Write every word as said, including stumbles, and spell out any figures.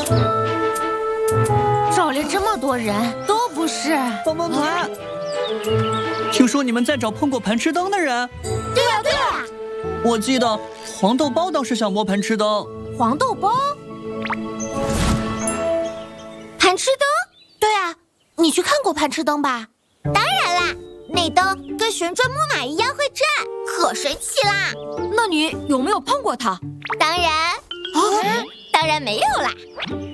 找了这么多人，都不是帮帮团。听说你们在找碰过盘吃灯的人？ 对呀对呀。 我记得黄豆包倒是想摸盘吃灯。 黄豆包？盘吃灯？对啊，你去看过盘吃灯吧？ 当然啦，那灯跟旋转木马一样会转，可神奇啦！ 那你有没有碰过它？ 当然， 啊， 当然没有啦。